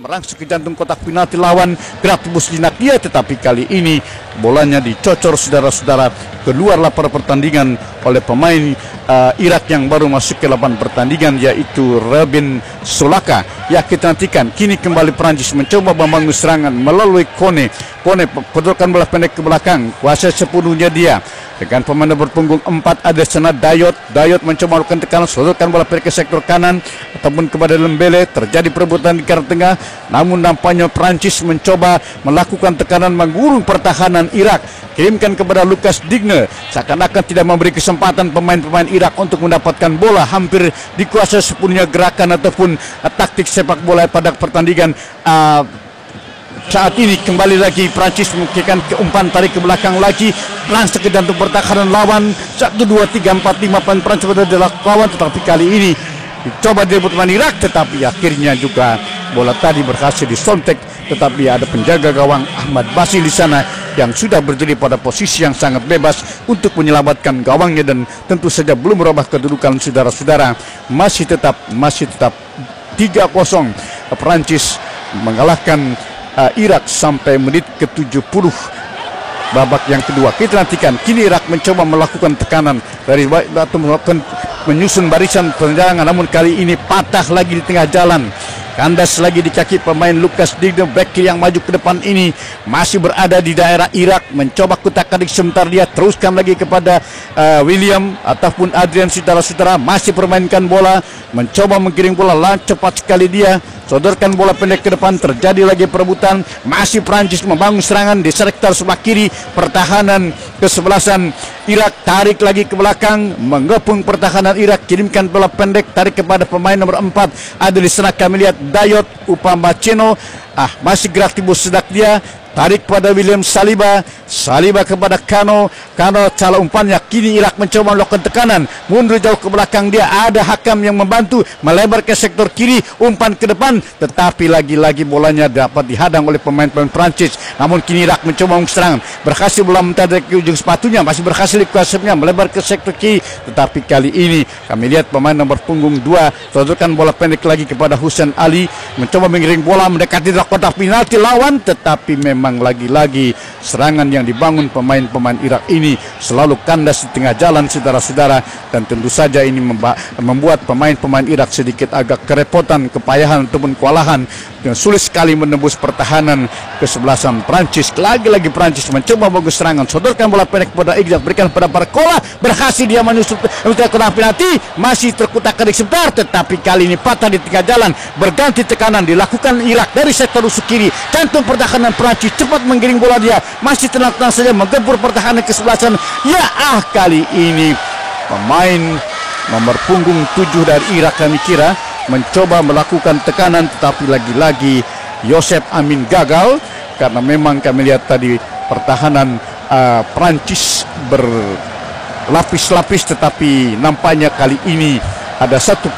merangsek ke jantung kotak penalti lawan Graktibus Dinakdia, tetapi kali ini bolanya dicocor saudara-saudara. Keluarlah pada pertandingan oleh pemain Irak yang baru masuk ke lapangan pertandingan, yaitu Rabin Solaka. Ya, kita nantikan kini kembali Perancis mencoba membangun serangan melalui Kone pedulkan bola pendek ke belakang, kuasa sepenuhnya dia dengan pemain nomor punggung 4 ada sana Dayot mencoba melakukan tekanan, sodorkan bola pendek ke sektor kanan ataupun kepada Lembele. Terjadi perebutan di garis tengah, namun nampaknya Perancis mencoba melakukan tekanan mengurung pertahanan Irak, kirimkan kepada Lucas Digne, seakan-akan tidak memberi kesempatan pemain-pemain Irak untuk mendapatkan bola. Hampir dikuasai sepenuhnya gerakan ataupun taktik sepak bola pada pertandingan saat ini. Kembali lagi Prancis memikirkan keumpan tarik ke belakang lagi, langsung ke jantung pertahanan lawan. 1, 2, 3, 4, 5 pemain Prancis pada lawan, tetapi kali ini dicoba direbut pemain Irak, tetapi akhirnya juga bola tadi berhasil disontek. Tetapi ada penjaga gawang Ahmad Basil di sana yang sudah berdiri pada posisi yang sangat bebas untuk menyelamatkan gawangnya, dan tentu saja belum merubah kedudukan saudara-saudara. Masih tetap 3-0 Prancis mengalahkan Irak sampai menit ke-70 babak yang kedua. Kita nantikan kini Irak mencoba melakukan tekanan dari atau melakukan menyusun barisan penyerangan, namun kali ini patah lagi di tengah jalan. Kandas lagi di kaki pemain Lucas Digne. Back kiri yang maju ke depan ini masih berada di daerah Irak, mencoba kutak-atik sebentar, dia teruskan lagi kepada William ataupun Adrian. Saudara-saudara masih permainkan bola, mencoba menggiring bola, cepat sekali dia sodorkan bola pendek ke depan. Terjadi lagi perebutan, masih Prancis membangun serangan di sektor sebelah kiri pertahanan kesebelasan Irak. Tarik lagi ke belakang, mengepung pertahanan Irak, kirimkan bola pendek, tarik kepada pemain nomor 4 ada di sana. Kami lihat Dayot Upamecano, masih Graktibus Dinakdia, tarik kepada William Saliba kepada Kano salah umpannya. Kini Irak mencoba melakukan tekanan, mundur jauh ke belakang, dia ada Hakam yang membantu melebar ke sektor kiri, umpan ke depan, tetapi lagi-lagi bolanya dapat dihadang oleh pemain-pemain Prancis. Namun kini Irak mencoba serangan, berhasil bola mendadak ke ujung sepatunya, masih berhasil dikuasainya melebar ke sektor kiri, tetapi kali ini kami lihat pemain nomor punggung 2 sodorkan bola pendek lagi kepada Hussein Ali, mencoba mengiring bola mendekati kotak penalti lawan, tetapi memang lagi-lagi serangan yang dibangun pemain-pemain Irak ini selalu kandas di tengah jalan saudara-saudara, dan tentu saja ini membuat pemain-pemain Irak sedikit agak kerepotan, kepayahan ataupun kewalahan, dan sulit sekali menembus pertahanan kesebelasan Prancis. Lagi-lagi Prancis mencoba bagus serangan, sodorkan bola pendek kepada Iqbal, berikan kepada Barcola, berhasil dia menyusul kotak penalti, masih terkutak-atik sebentar, tetapi kali ini patah di tengah jalan. Berganti tekanan dilakukan Irak dari sektor rusuk kiri, jantung pertahanan Prancis cepat menggiring bola, dia masih tenang-tenang saja menggempur pertahanan kesebelasan. Kali ini pemain nomor punggung 7 dari Irak kami kira mencoba melakukan tekanan, tetapi lagi-lagi Yosef Amin gagal, karena memang kami lihat tadi pertahanan Prancis berlapis-lapis, tetapi nampaknya kali ini ada satu